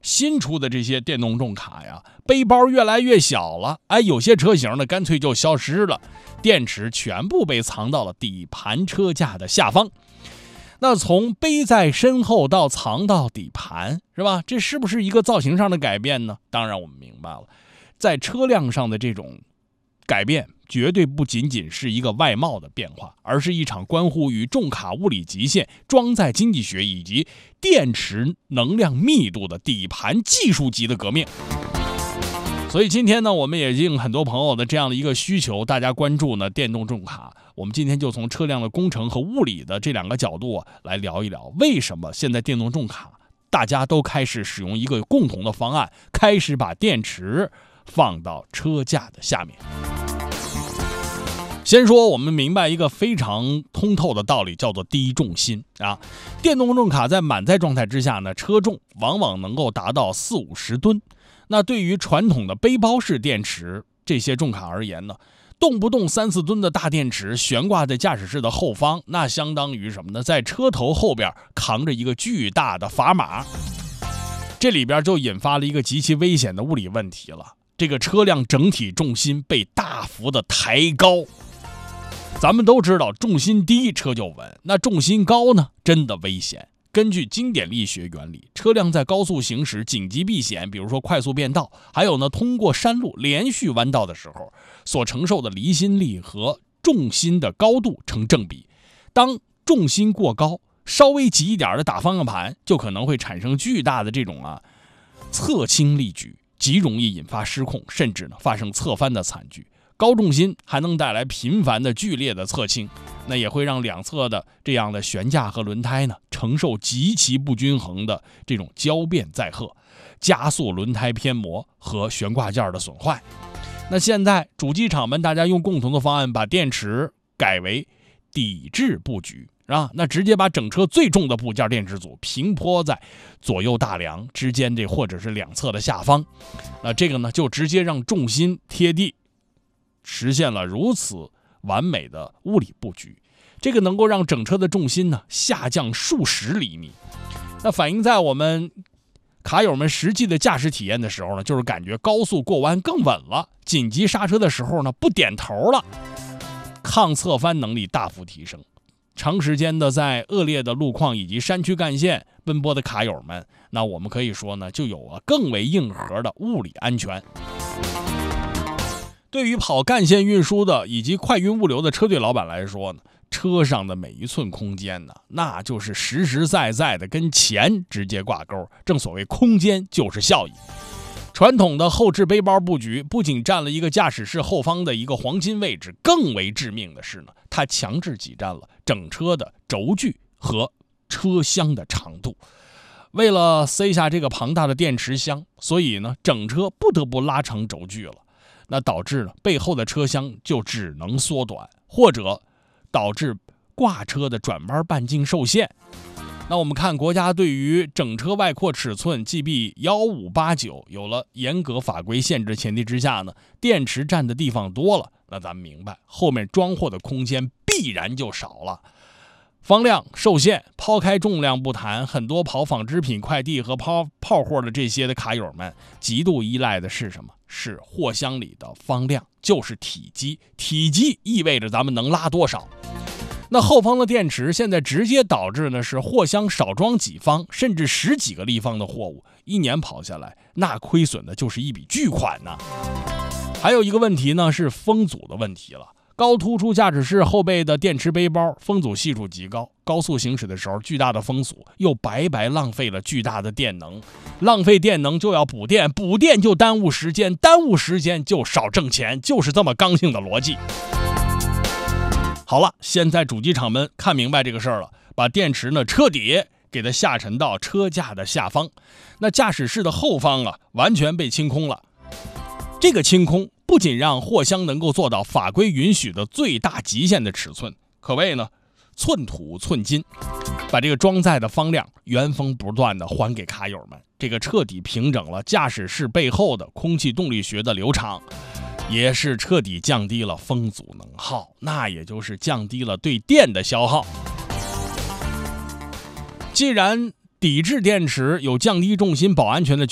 新出的这些电动重卡呀，背包越来越小了，有些车型呢干脆就消失了，电池全部被藏到了底盘车架的下方。那从背在身后到藏到底盘，是吧？这是不是一个造型上的改变呢？当然我们明白了，在车辆上的这种改变绝对不仅仅是一个外貌的变化，而是一场关乎于重卡物理极限、装载经济学以及电池能量密度的底盘技术级的革命。所以今天呢，我们也应很多朋友的这样的一个需求，大家关注呢电动重卡。我们今天就从车辆的工程和物理的这两个角度来聊一聊，为什么现在电动重卡大家都开始使用一个共同的方案，开始把电池放到车架的下面。先说我们明白一个非常通透的道理，叫做低重心啊。电动重卡在满载状态之下呢，车重往往能够达到40-50吨。那对于传统的背包式电池这些重卡而言呢，动不动3-4吨的大电池悬挂在驾驶室的后方，那相当于什么呢？在车头后边扛着一个巨大的砝码，这里边就引发了一个极其危险的物理问题了。这个车辆整体重心被大幅的抬高。咱们都知道重心低车就稳，那重心高呢，真的危险。根据经典力学原理，车辆在高速行驶、紧急避险，比如说快速变道，还有呢通过山路连续弯道的时候，所承受的离心力和重心的高度成正比。当重心过高，稍微急一点的打方向盘，就可能会产生巨大的这种侧倾力矩，极容易引发失控，甚至呢发生侧翻的惨剧。高重心还能带来频繁的剧烈的侧倾，那也会让两侧的这样的悬架和轮胎呢承受极其不均衡的这种交变载荷，加速轮胎偏磨和悬挂件的损坏。那现在主机厂们大家用共同的方案，把电池改为底置布局那直接把整车最重的部件电池组平铺在左右大梁之间或者是两侧的下方，那这个呢就直接让重心贴地，实现了如此完美的物理布局。这个能够让整车的重心呢下降数十厘米。那反映在我们卡友们实际的驾驶体验的时候呢，就是感觉高速过弯更稳了，紧急刹车的时候呢不点头了，抗侧翻能力大幅提升。长时间的在恶劣的路况以及山区干线奔波的卡友们，那我们可以说呢就有了更为硬核的物理安全。对于跑干线运输的以及快运物流的车队老板来说呢，车上的每一寸空间呢，那就是实实在在的跟钱直接挂钩。正所谓空间就是效益。传统的后置背包布局不仅占了一个驾驶室后方的一个黄金位置，更为致命的是呢，它强制挤占了整车的轴距和车厢的长度。为了塞下这个庞大的电池箱，所以呢，整车不得不拉长轴距了。那导致呢背后的车厢就只能缩短，或者导致挂车的转弯半径受限。那我们看国家对于整车外扩尺寸 GB1589 有了严格法规限制前提之下呢，电池占的地方多了，那咱们明白后面装货的空间必然就少了。方量受限，抛开重量不谈，很多跑纺织品快递和炮货的这些的卡友们极度依赖的是什么？是货箱里的方量，就是体积。体积意味着咱们能拉多少。那后方的电池现在直接导致呢是货箱少装几方甚至10几个立方的货物，一年跑下来那亏损的就是一笔巨款呢。还有一个问题呢是风阻的问题了。高突出驾驶室后背的电池背包风阻系数极高，高速行驶的时候巨大的风阻又白白浪费了巨大的电能，浪费电能就要补电，补电就耽误时间，耽误时间就少挣钱，就是这么刚性的逻辑。好了，现在主机厂们看明白这个事儿了，把电池呢彻底给它下沉到车架的下方，那驾驶室的后方完全被清空了。这个清空不仅让货箱能够做到法规允许的最大极限的尺寸，可谓呢寸土寸金，把这个装载的方量原封不断的还给卡友们，这个彻底平整了驾驶室背后的空气动力学的流场，也是彻底降低了风阻能耗，那也就是降低了对电的消耗。既然抵制电池有降低重心保安全的